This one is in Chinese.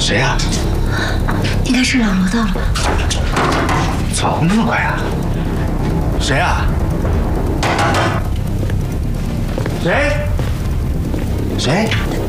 谁呀？ 应该是老罗到了吧？ 走那么快啊？谁呀？谁？谁？